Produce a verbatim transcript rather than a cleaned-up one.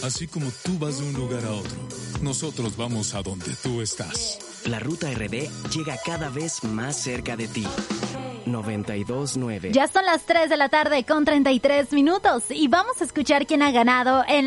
Así como tú vas de un lugar a otro, nosotros vamos a donde tú estás. La Ruta R D llega cada vez más cerca de ti. noventa y dos nueve. Ya son las tres de la tarde con treinta y tres minutos y vamos a escuchar quién ha ganado en